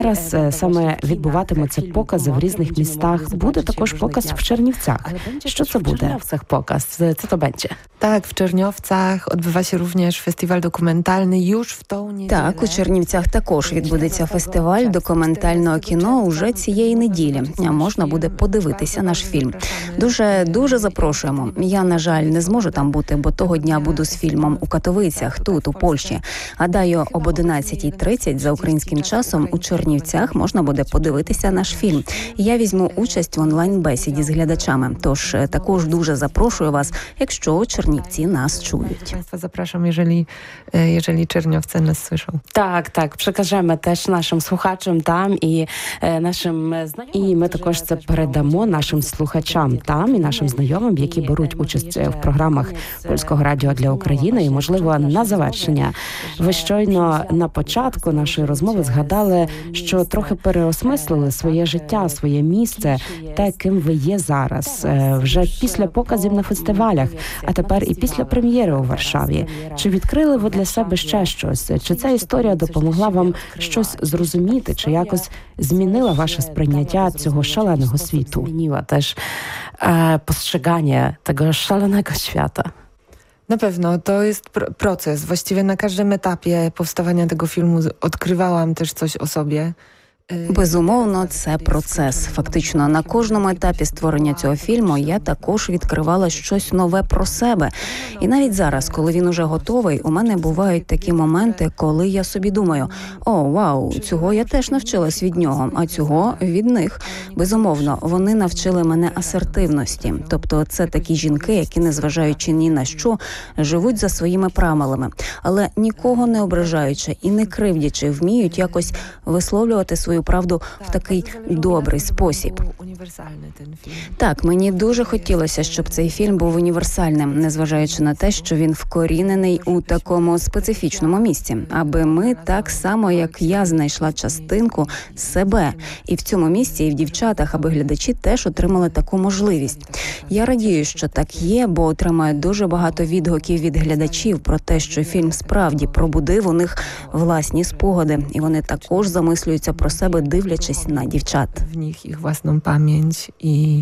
Зараз саме відбуватимуться покази в різних містах. Буде також показ в Czerniówcach. Що це буде? В цих показ? Co to będzie? Tak, w Czerniówcach odbywa się również festiwal dokumentalny już w tą niedzielę. Так, у Чернівцях також відбудеться фестиваль документального кіно уже цієї неділі. Можна буде подивитися наш фільм. Дуже запрошуємо. Я, на жаль, не зможу там бути, бо того дня буду з фільмом у Катовицях, тут, у Польщі. Гадаю, об 11:30 за українським часом у Чернівцях можна буде подивитися наш фільм. Я візьму участь в онлайн-бесіді з глядачами. Тож також дуже запрошую вас, якщо Чернівці нас чують. Państwa zapraszam, jeżeli Czerniówce nas słyszą. Так, przekażemy теж нашим слухачам там і нашим знайомим. І ми також це передамо нашим слухачам там і нашим знайомим, які беруть участь в програмах Польського радіо для України. І, можливо, на завершення. Ви щойно на початку нашої розмови згадали, що трохи переосмислили своє життя, своє місце, те, ким ви є зараз. Вже після показів на фестивалях, а тепер і після прем'єри у Варшаві. Чи відкрили ви для себе ще щось? Чи ця історія допомогла вам щось зрозуміти? Чи якось змінила ваше сприйняття цього шаленого світу? Змінила теж postrzeganie tego szalonego świata. Na pewno, to jest proces. Właściwie na każdym etapie powstawania tego filmu odkrywałam też coś o sobie. Безумовно, це процес. Фактично, на кожному етапі створення цього фільму я також відкривала щось нове про себе. І навіть зараз, коли він уже готовий, у мене бувають такі моменти, коли я собі думаю: «О, вау, цього я теж навчилась від нього, а цього від них». Безумовно, вони навчили мене асертивності. Тобто це такі жінки, які, незважаючи ні на що, живуть за своїми правилами, але нікого не ображаючи і не кривдячи, вміють якось висловлювати свою правду в такий добрий спосіб. Так, мені дуже хотілося, щоб цей фільм був універсальним, незважаючи на те, що він вкорінений у такому специфічному місці, аби ми так само, як я, знайшла частинку себе. І в цьому місці, і в дівчатах, аби глядачі теж отримали таку можливість. Я радію, що так є, бо отримаю дуже багато відгуків від глядачів про те, що фільм справді пробудив у них власні спогади, і вони також замислюються про себе, дивлячись на дівчат. В них їх власну пам'ять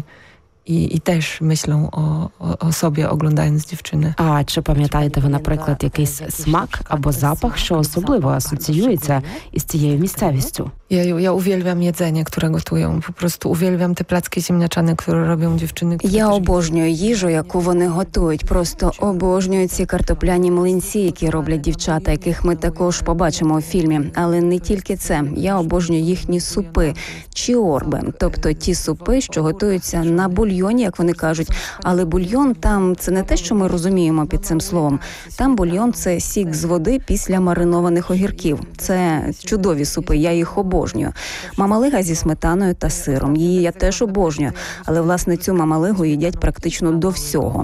і теж myślą o sobie, oglądając dziewczyny. А чи пам'ятаєте ви, наприклад, якийсь смак або запах, що особливо асоціюється із цією місцевістю? Ja uwielbiam jedzenie, które gotują. Po prostu uwielbiam te placki ziemniaczane, które robią dziewczyny. Я обожнюю їжу, яку вони готують. Просто обожнюю ці картопляні млинці, які роблять дівчата, яких ми також побачимо у фільмі. Але не тільки це. Я обожнюю їхні супи, чіорби. Тобто ті супи, що готуються на бульйоні, як вони кажуть. Але бульйон там – це не те, що ми розуміємо під цим словом. Там бульйон – це сік з води після маринованих огірків. Це чудові супи, я їх обожнюю. Мамалига зі сметаною та сиром. Її я теж обожнюю. Але, власне, цю мамалигу їдять практично до всього.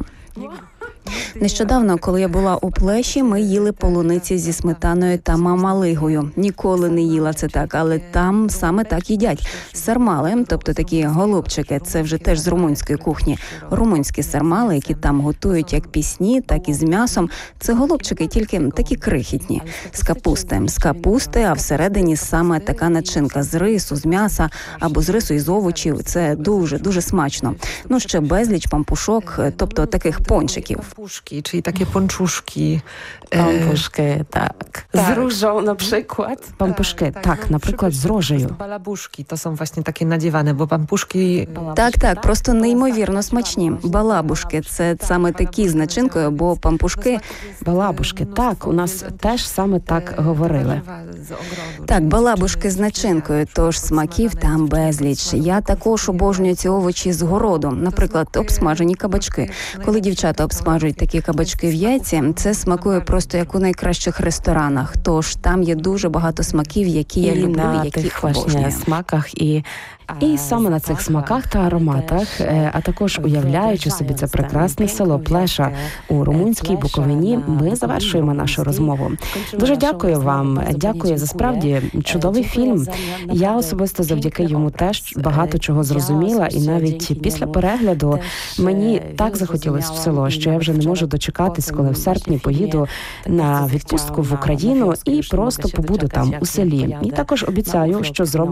Нещодавно, коли я була у Плеші, ми їли полуниці зі сметаною та мамалигою. Ніколи не їла це так, але там саме так їдять. Сармали, тобто такі голубчики, це вже теж з румунської кухні. Румунські сармали, які там готують як пісні, так і з м'ясом. Це голубчики, тільки такі крихітні. З капусти, а всередині саме така начинка з рису, з м'яса або з рису із овочів. Це дуже смачно. Ну, ще безліч пампушок, тобто таких пончиків. Pampuszki, czyli takie ponczuszki. Пампушки, так. З różą, наприклад. Пампушки, так, наприклад, з рожею. Балабушки, to są właśnie takie nadziewane, bo pampuszki... Так, просто неймовірно смачні. Балабушки – це саме такі з начинкою, бо пампушки... Балабушки, так, у нас теж саме так говорили. Так, балабушки з начинкою, тож смаків там безліч. Я також обожнюю ці овочі з городу. Наприклад, обсмажені кабачки. Коли дівчата обсмажують такі кабачки в яйці, це смакує просто як у найкращих ресторанах. Тож там є дуже багато смаків, які я люблю, які обожнюю. Смаках і саме на цих смаках та ароматах, а також уявляючи собі це прекрасне село Плеша у румунській Буковині, ми завершуємо нашу розмову. Дуже дякую вам. Дякую за справді чудовий фільм. Я особисто завдяки йому теж багато чого зрозуміла, і навіть після перегляду мені так захотілось в село, що я вже не можу дочекатись, коли в серпні поїду на відпустку в Україну і просто побуду там у селі. І також обіцяю, що зроблю